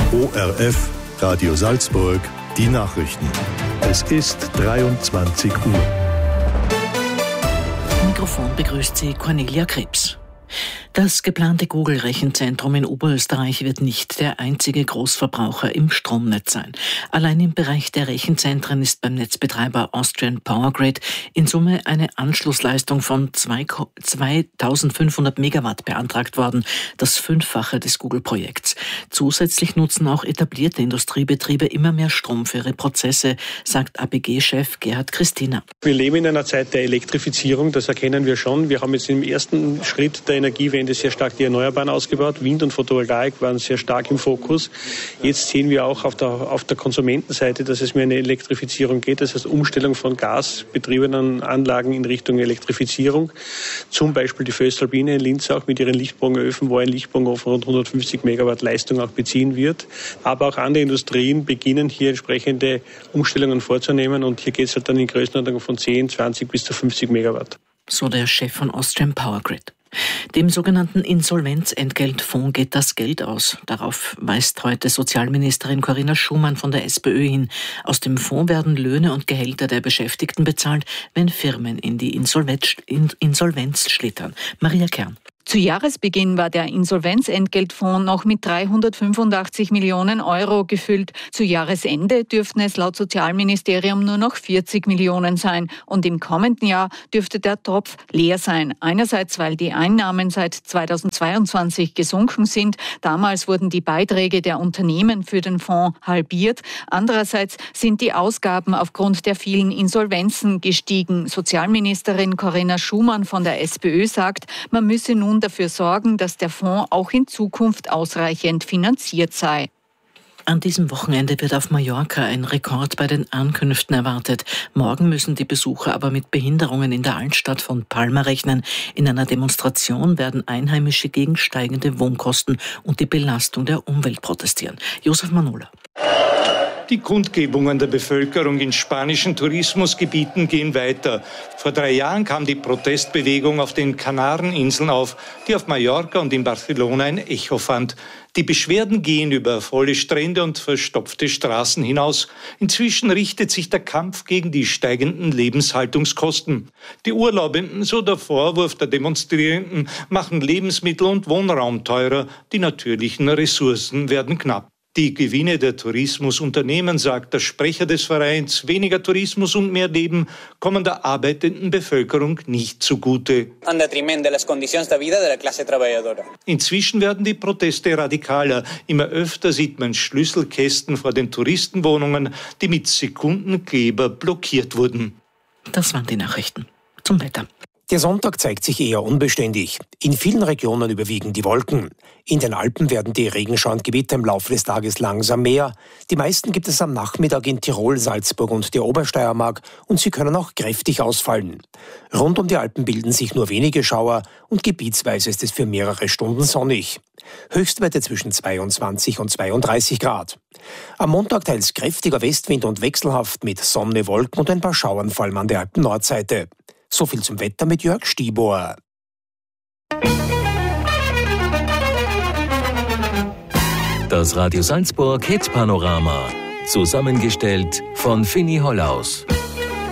ORF, Radio Salzburg, die Nachrichten. Es ist 23 Uhr. Am Mikrofon begrüßt Sie Cornelia Krebs. Das geplante Google-Rechenzentrum in Oberösterreich wird nicht der einzige Großverbraucher im Stromnetz sein. Allein im Bereich der Rechenzentren ist beim Netzbetreiber Austrian Power Grid in Summe eine Anschlussleistung von 2500 Megawatt beantragt worden, das Fünffache des Google-Projekts. Zusätzlich nutzen auch etablierte Industriebetriebe immer mehr Strom für ihre Prozesse, sagt APG-Chef Gerhard Christina. Wir leben in einer Zeit der Elektrifizierung, das erkennen wir schon. Wir haben jetzt im ersten Schritt der Energiewende sehr stark die Erneuerbaren ausgebaut. Wind und Photovoltaik waren sehr stark im Fokus. Jetzt sehen wir auch auf der Konsumentenseite, dass es mehr eine Elektrifizierung geht. Das heißt Umstellung von gasbetriebenen Anlagen in Richtung Elektrifizierung. Zum Beispiel die voestalpine in Linz auch mit ihren Lichtbogenöfen, wo ein Lichtbogenofen rund 150 Megawatt Leistung auch beziehen wird. Aber auch andere Industrien beginnen hier entsprechende Umstellungen vorzunehmen. Und hier geht es halt dann in Größenordnung von 10, 20 bis zu 50 Megawatt. So der Chef von Austrian Power Grid. Dem sogenannten Insolvenzentgeltfonds geht das Geld aus. Darauf weist heute Sozialministerin Corinna Schumann von der SPÖ hin. Aus dem Fonds werden Löhne und Gehälter der Beschäftigten bezahlt, wenn Firmen in die Insolvenz schlittern. Maria Kern. Zu Jahresbeginn war der Insolvenzentgeltfonds noch mit 385 Millionen Euro gefüllt. Zu Jahresende dürften es laut Sozialministerium nur noch 40 Millionen sein. Und im kommenden Jahr dürfte der Topf leer sein. Einerseits, weil die Einnahmen seit 2022 gesunken sind. Damals wurden die Beiträge der Unternehmen für den Fonds halbiert. Andererseits sind die Ausgaben aufgrund der vielen Insolvenzen gestiegen. Sozialministerin Corinna Schumann von der SPÖ sagt, man müsse nun dafür sorgen, dass der Fonds auch in Zukunft ausreichend finanziert sei. An diesem Wochenende wird auf Mallorca ein Rekord bei den Ankünften erwartet. Morgen müssen die Besucher aber mit Behinderungen in der Altstadt von Palma rechnen. In einer Demonstration werden Einheimische gegen steigende Wohnkosten und die Belastung der Umwelt protestieren. Josef Manola. Die Kundgebungen der Bevölkerung in spanischen Tourismusgebieten gehen weiter. Vor 3 Jahren kam die Protestbewegung auf den Kanareninseln auf, die auf Mallorca und in Barcelona ein Echo fand. Die Beschwerden gehen über volle Strände und verstopfte Straßen hinaus. Inzwischen richtet sich der Kampf gegen die steigenden Lebenshaltungskosten. Die Urlaubenden, so der Vorwurf der Demonstrierenden, machen Lebensmittel und Wohnraum teurer. Die natürlichen Ressourcen werden knapp. Die Gewinne der Tourismusunternehmen, sagt der Sprecher des Vereins, weniger Tourismus und mehr Leben, kommen der arbeitenden Bevölkerung nicht zugute. Inzwischen werden die Proteste radikaler. Immer öfter sieht man Schlüsselkästen vor den Touristenwohnungen, die mit Sekundenkleber blockiert wurden. Das waren die Nachrichten. Zum Wetter. Der Sonntag zeigt sich eher unbeständig. In vielen Regionen überwiegen die Wolken. In den Alpen werden die Regenschauer und Gewitter im Laufe des Tages langsam mehr. Die meisten gibt es am Nachmittag in Tirol, Salzburg und der Obersteiermark und sie können auch kräftig ausfallen. Rund um die Alpen bilden sich nur wenige Schauer und gebietsweise ist es für mehrere Stunden sonnig. Höchstwerte zwischen 22 und 32 Grad. Am Montag teils kräftiger Westwind und wechselhaft mit Sonne, Wolken und ein paar Schauern, vor allem an der Alpen-Nordseite. So viel zum Wetter mit Jörg Stieber. Das Radio Salzburg Hit Panorama. Zusammengestellt von Fini Hollaus.